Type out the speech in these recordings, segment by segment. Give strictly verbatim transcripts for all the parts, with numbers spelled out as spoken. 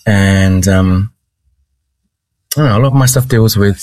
And um, I don't know, a lot of my stuff deals with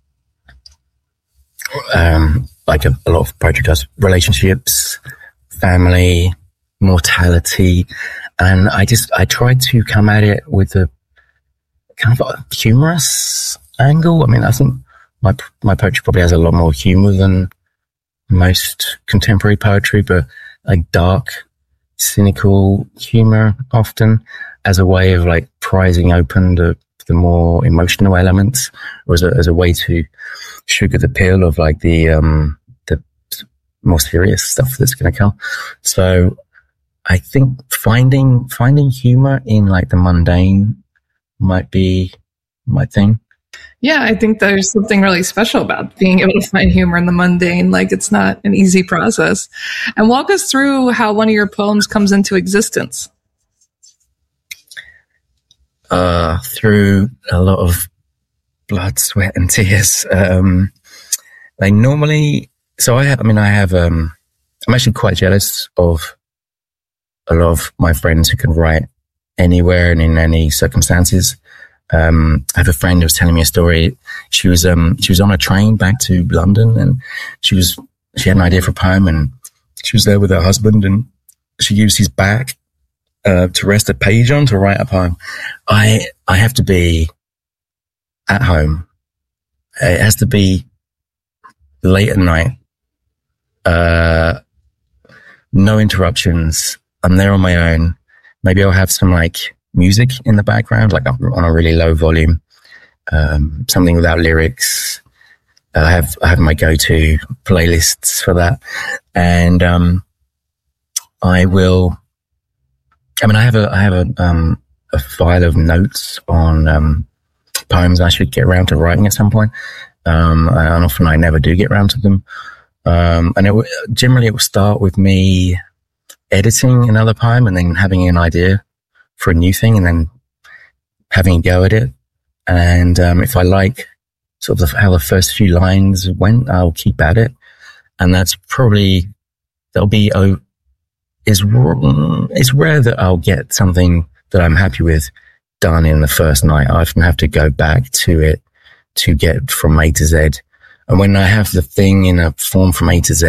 um, like a, a lot of poetry does relationships, family, mortality, and I just I try to come at it with a kind of a humorous angle. I mean, I think my my poetry probably has a lot more humor than most contemporary poetry, but like dark, cynical humor often as a way of like prizing open the the more emotional elements, or as a, as a way to sugar the pill of like the um the more serious stuff that's going to come. So I think finding finding humor in like the mundane might be my thing. Yeah, I think there's something really special about being able to find humor in the mundane. Like, it's not an easy process. And walk us through how one of your poems comes into existence. Uh, through a lot of blood, sweat, and tears. Um, they normally, so I have, I mean, I have, um, I'm actually quite jealous of a lot of my friends who can write anywhere and in any circumstances. Um, I have a friend who was telling me a story. She was, um, she was on a train back to London, and she was, she had an idea for a poem, and she was there with her husband, and she used his back, uh, to rest a page on to write a poem. I, I have to be at home. It has to be late at night. Uh, no interruptions. I'm there on my own. Maybe I'll have some like music in the background, like on a really low volume, um, something without lyrics. Uh, I have, I have my go-to playlists for that. And, um, I will, I mean, I have a, I have a, um, a file of notes on, um, poems I should get around to writing at some point. Um, and often I never do get around to them. Um, and it w- generally it will start with me editing another poem and then having an idea for a new thing and then having a go at it. And, um, if I like sort of how the first few lines went, I'll keep at it. And that's probably, there'll be, oh, it's, it's rare that I'll get something that I'm happy with done in the first night. I often have to go back to it to get from A to Z. And when I have the thing in a form from A to Z,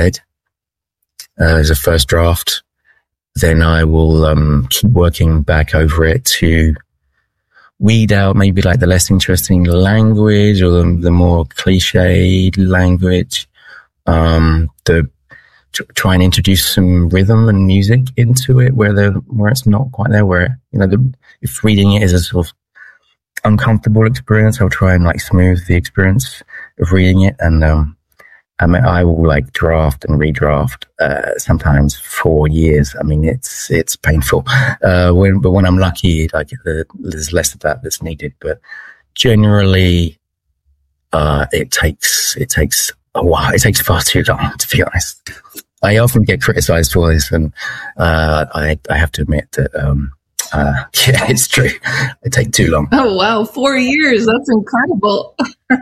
uh, as a first draft, then I will, um, keep working back over it to weed out maybe like the less interesting language or the, the more cliched language, um, the, try and introduce some rhythm and music into it where the where it's not quite there, where, you know, the, if reading it is a sort of uncomfortable experience, I'll try and like smooth the experience of reading it. And, um, I mean, I will like draft and redraft, uh, sometimes for years. I mean, it's, it's painful. Uh, when, but when I'm lucky, like the, there's less of that that's needed, but generally, uh, it takes, it takes a while. It takes far too long, to be honest. I often get criticized for this, and, uh, I, I have to admit that, um, uh, yeah, it's true. It takes too long. Oh, wow. Four years. That's incredible.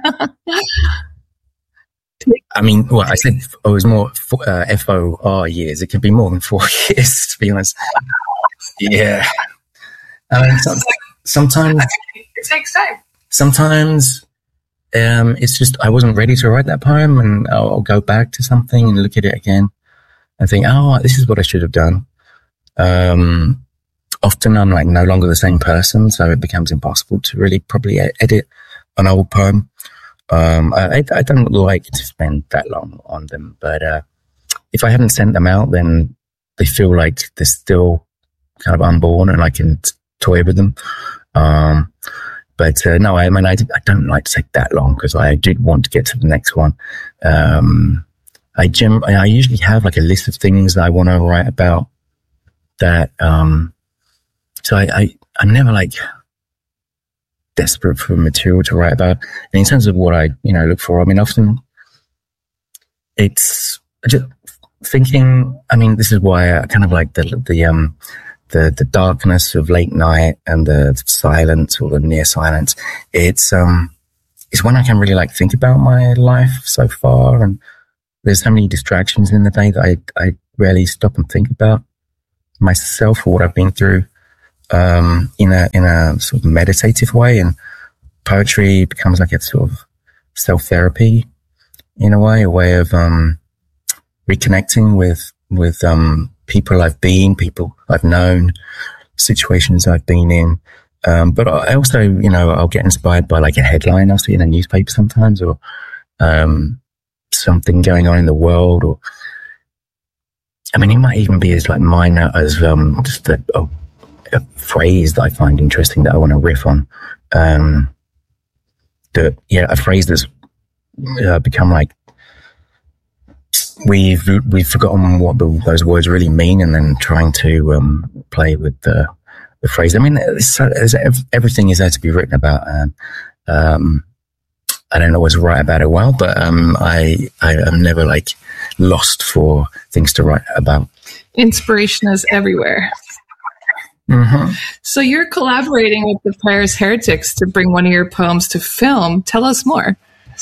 I mean, well, I said it was more uh, F O R years. It could be more than four years, to be honest. Yeah. I mean, some, sometimes it takes time. Sometimes um, it's just I wasn't ready to write that poem, and I'll, I'll go back to something and look at it again and think, oh, this is what I should have done. Um, often I'm like no longer the same person, so it becomes impossible to really probably edit an old poem. Um, I, I don't like to spend that long on them, but, uh, if I haven't sent them out, then they feel like they're still kind of unborn and I can t- toy with them. Um, but, uh, no, I mean, I, I don't like to take that long because I did want to get to the next one. Um, I gem- I usually have like a list of things that I want to write about that, um, so I, I, I'm never like, desperate for material to write about. And in terms of what I, you know, look for, I mean, often it's just thinking, I mean, this is why I kind of like the, the, um, the, the darkness of late night and the silence or the near silence. It's, um, it's when I can really like think about my life so far. And there's so many distractions in the day that I, I rarely stop and think about myself or what I've been through. um, in a in a sort of meditative way, and poetry becomes like a sort of self therapy in a way, a way of um, reconnecting with with um, people I've been, people I've known, situations I've been in. Um, but I also, you know, I'll get inspired by like a headline I'll see in a newspaper sometimes, or um, something going on in the world, or I mean, it might even be as like minor as um, just a, a, a phrase that I find interesting that I want to riff on. Um, that yeah, a phrase that's uh, become like we've we've forgotten what the, those words really mean, and then trying to um, play with the. The phrase. I mean, it's, it's, everything is there to be written about. Um, um, I don't always write about it well, but um, I I am never like lost for things to write about. Inspiration is everywhere. Mm-hmm. So you're collaborating with the Paris Heretics to bring one of your poems to film. Tell us more.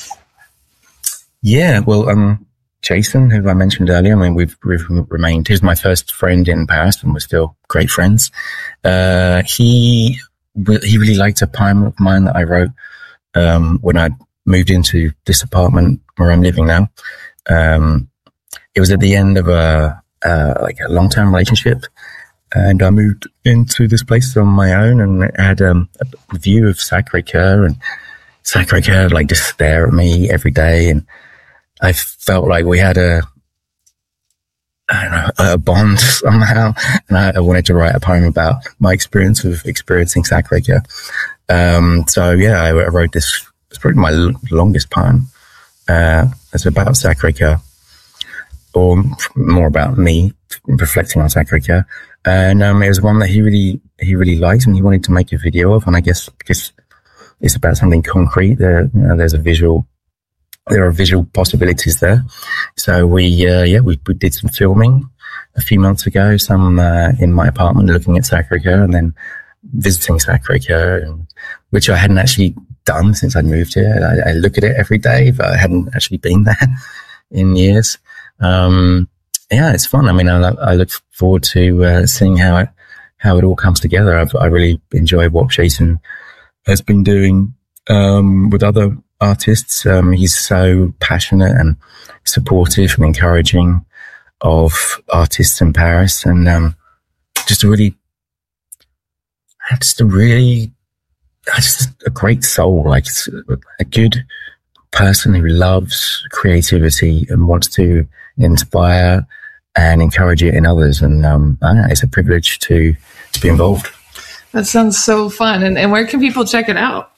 Yeah, well, um, Jason, who I mentioned earlier, I mean, we've, we've remained, he's my first friend in Paris, and we're still great friends. Uh, he, he really liked a poem of mine that I wrote, um, when I moved into this apartment where I'm living now. Um, it was at the end of a, uh, like a long-term relationship, and I moved into this place on my own, and it had, um, a view of Sacré-Cœur, and Sacré-Cœur, like, just stare at me every day, and I felt like we had a, I don't know, a bond somehow, and I, I wanted to write a poem about my experience of experiencing Sacré-Cœur. Um, so yeah, I, I wrote this. It's probably my l- longest poem. Uh, it's about Sacré-Cœur, or more about me reflecting on Sacré-Cœur. And um, it was one that he really, he really liked, and he wanted to make a video of. And I guess because it's about something concrete, there, you know, there's a visual. There are visual possibilities there. So we, uh, yeah, we, we did some filming a few months ago, some, uh, in my apartment looking at Sacré-Cœur, and then visiting Sacré-Cœur, and, which I hadn't actually done since I moved here. I, I look at it every day, but I hadn't actually been there in years. Um, yeah, it's fun. I mean, I, I look forward to, uh, seeing how it, how it all comes together. I've, I really enjoy what Jason has been doing, um, with other artists. Um, he's so passionate and supportive and encouraging of artists in Paris, and um, just a really, just a really, just a great soul. Like a good person who loves creativity and wants to inspire and encourage it in others. And um, I don't know, it's a privilege to to be involved. That sounds so fun. And, and where can people check it out?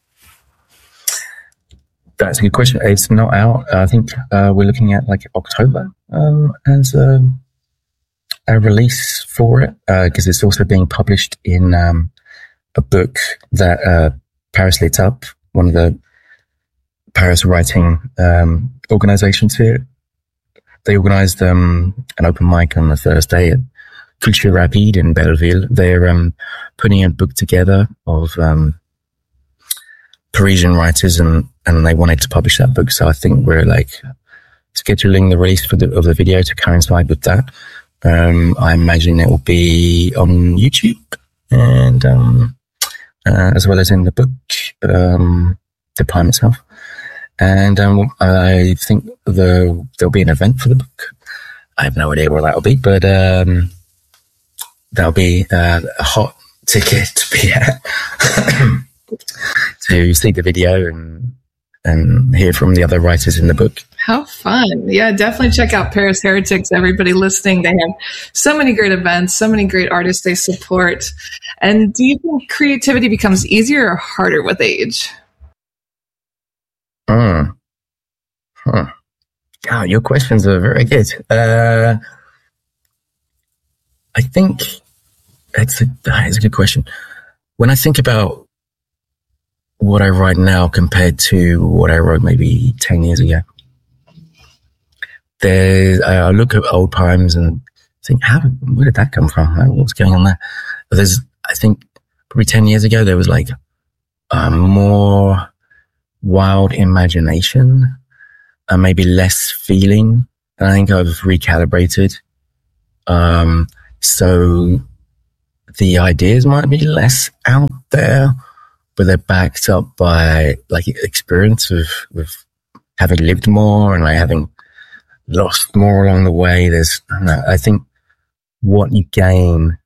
That's a good question. It's not out. I think uh, we're looking at like October um, as a, a release for it, because uh, it's also being published in um, a book that uh, Paris Lit Up, one of the Paris writing um, organizations here. They organized um, an open mic on a Thursday at Culture Rapide in Belleville. They're um, putting a book together of um, Parisian writers, and, and they wanted to publish that book. So I think we're like scheduling the release for the, of the video to coincide with that. Um, I imagine it will be on YouTube, and um, uh, as well as in the book, um, the poem itself. And um, I think the there'll be an event for the book. I have no idea where that'll be, but um, that'll be uh, a hot ticket to be at. To see the video and and hear from the other writers in the book. How fun. Yeah, definitely check out Paris Heretics. Everybody listening, they have so many great events, so many great artists they support. And do you think creativity becomes easier or harder with age? Mm. Huh. God, your questions are very good. Uh, I think that's a, that is a good question. When I think about what I write now compared to what I wrote maybe ten years ago, There's, I look at old poems and think, how, where did that come from? What's going on there? But there's, I think probably ten years ago, there was like a more wild imagination and maybe less feeling. And I think I've recalibrated. Um, so the ideas might be less out there, but they're backed up by like experience of, with having lived more and like having lost more along the way. There's, I don't know, I think what you gain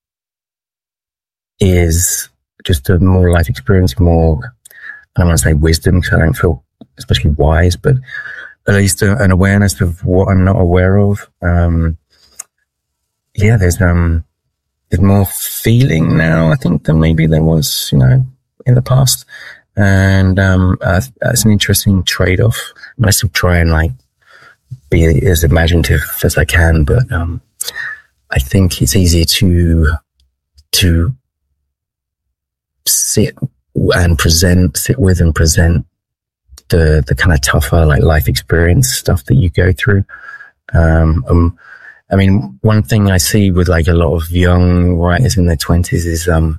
is just a more life experience, more, I don't want to say wisdom because I don't feel especially wise, but at least a, an awareness of what I'm not aware of. Um, yeah, there's, um, there's more feeling now, I think, than maybe there was, you know, in the past. And, um, uh, it's an interesting trade-off. I mean, I still try and like be as imaginative as I can, but, um, I think it's easier to, to sit and present, sit with and present the, the kind of tougher, like life experience stuff that you go through. Um, um, I mean, one thing I see with like a lot of young writers in their twenties is, um,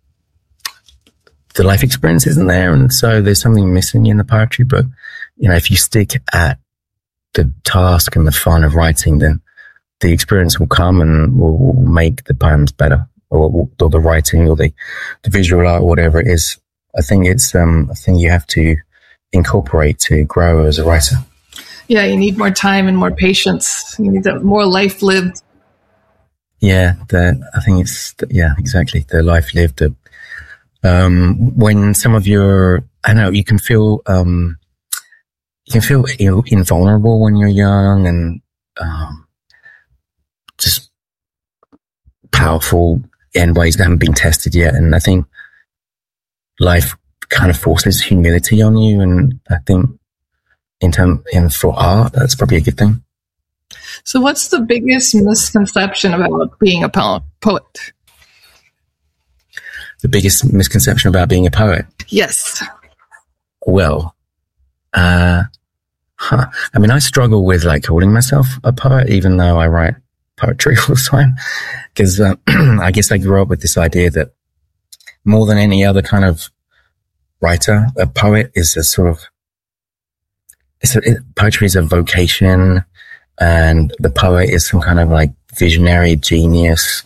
the life experience isn't there. And so there's something missing in the poetry. But, you know, if you stick at the task and the fun of writing, then the experience will come and will, will make the poems better, or, or the writing or the, the visual art, whatever it is. I think it's, um, a thing you have to incorporate to grow as a writer. Yeah, you need more time and more patience. You need more life lived. Yeah, the, I think it's, yeah, exactly. The life lived. The, um, when some of your, I don't know, you can feel, um, you can feel invulnerable when you're young and, um, just powerful in ways that haven't been tested yet. And I think life kind of forces humility on you. And I think in term, in for art, that's probably a good thing. So what's the biggest misconception about being a po- poet? The biggest misconception about being a poet? Yes. Well, uh, huh. I mean, I struggle with like calling myself a poet, even though I write poetry all the time, because uh, I guess I grew up with this idea that more than any other kind of writer, a poet is a sort of, it's a, it, poetry is a vocation, and the poet is some kind of like visionary genius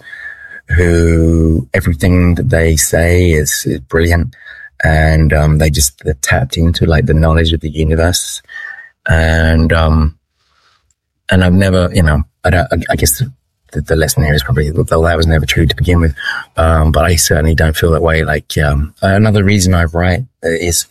who everything that they say is, is brilliant, and um, they just they're tapped into like the knowledge of the universe, and um, and I've never, you know, I don't, I, I guess the, the lesson here is probably that that was never true to begin with, um, but I certainly don't feel that way. Like um, another reason I write is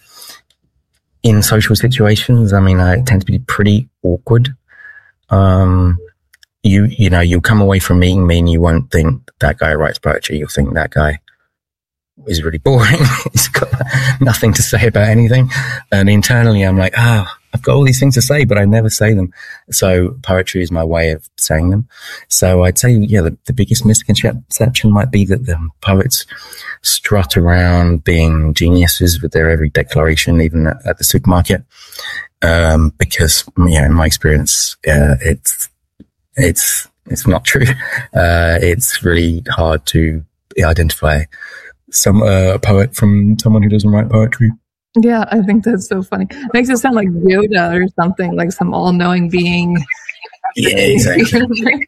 in social situations. I mean, I tend to be pretty awkward. Um, you, you know, you'll come away from meeting me and you won't think that guy writes poetry. You'll think that guy is really boring. He's got nothing to say about anything. And internally I'm like, ah, oh, I've got all these things to say, but I never say them. So poetry is my way of saying them. So I'd say, yeah, the, the biggest misconception might be that the poets strut around being geniuses with their every declaration, even at, at the supermarket. Um, because, yeah, in my experience, uh, it's, it's, it's not true. Uh, it's really hard to identify some, uh, poet from someone who doesn't write poetry. Yeah, I think that's so funny. It makes it sound like Yoda or something, like some all-knowing being. Yeah, exactly.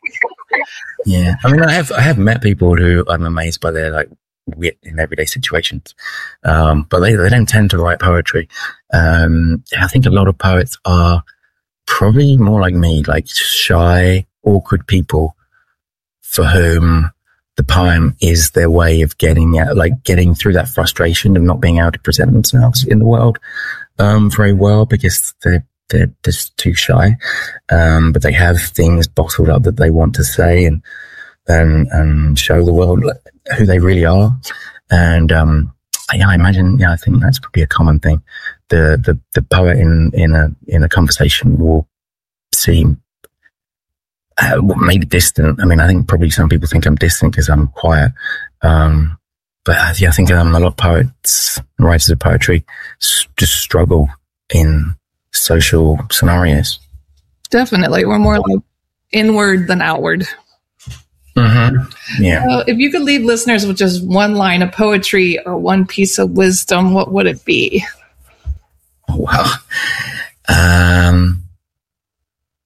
Yeah. I mean, I have, I have met people who I'm amazed by their like wit in everyday situations. Um, but they, they don't tend to write poetry. Um, I think a lot of poets are probably more like me, like shy, awkward people for whom the poem is their way of getting out, like getting through that frustration of not being able to present themselves in the world, um, very well because they're, they're just too shy. Um, but they have things bottled up that they want to say and, and, and show the world who they really are. And, um, yeah, I imagine, yeah, I think that's probably a common thing. The, the, the poet in, in a, in a conversation will seem Uh, maybe distant. I mean, I think probably some people think I'm distant because I'm quiet. Um, but uh, yeah, I think um, a lot of poets, writers of poetry, s- just struggle in social scenarios. Definitely. We're more like inward than outward. Mm-hmm. Yeah. So if you could leave listeners with just one line of poetry or one piece of wisdom, what would it be? Oh, wow. Um,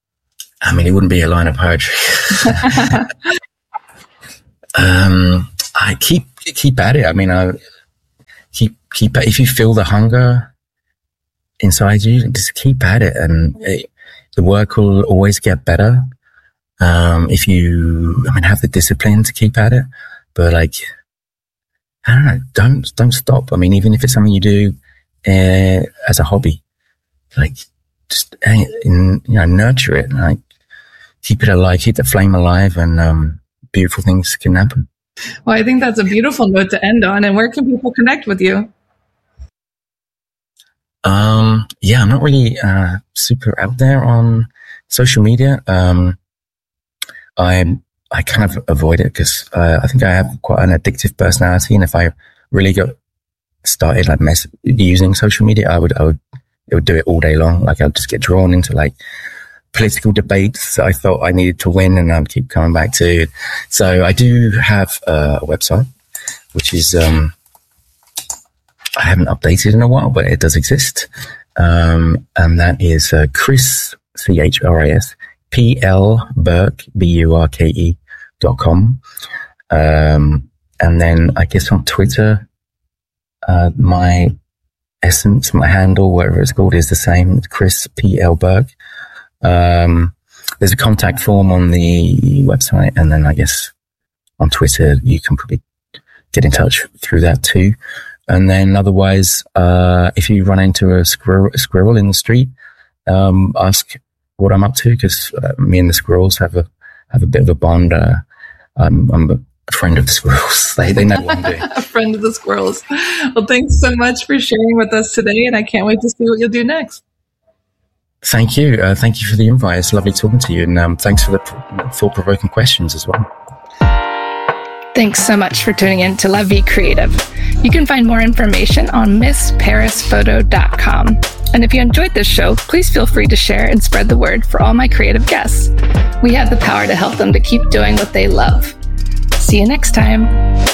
I mean, it wouldn't be a line of poetry. um, I keep keep at it. I mean, I keep keep if you feel the hunger inside you, just keep at it, and it, the work will always get better. Um, if you, I mean, have the discipline to keep at it, but like, I don't know, don't don't stop. I mean, even if it's something you do uh, as a hobby, like just uh, in, you know, nurture it, like keep it alive, keep the flame alive, and um, beautiful things can happen. Well, I think that's a beautiful note to end on. And where can people connect with you? Um, yeah, I'm not really uh, super out there on social media. Um, I I kind of avoid it because uh, I think I have quite an addictive personality, and if I really got started like mess using social media, I would I would it would do it all day long. Like I'd just get drawn into like political debates that I thought I needed to win, and I'd keep coming back to. So I do have uh, a website, which is um, I haven't updated in a while, but it does exist, um, and that is uh, Chris C H R I S P L Burke B U R K E dot com, um, and then I guess on Twitter, uh, my essence, my handle, whatever it's called, is the same, Chris P L Burke. Um, there's a contact form on the website, and then I guess on Twitter you can probably get in touch through that too. And then otherwise, uh, if you run into a squirrel, a squirrel in the street, um, ask what I'm up to, because uh, me and the squirrels have a have a bit of a bond. Uh, I'm, I'm a friend of the squirrels. They they know what I'm doing. A friend of the squirrels. Well, thanks so much for sharing with us today, and I can't wait to see what you'll do next. Thank you. Uh, thank you for the invite. It's lovely talking to you. And um, thanks for the thought-provoking questions as well. Thanks so much for tuning in to La Vie Creative. You can find more information on miss paris photo dot com. And if you enjoyed this show, please feel free to share and spread the word for all my creative guests. We have the power to help them to keep doing what they love. See you next time.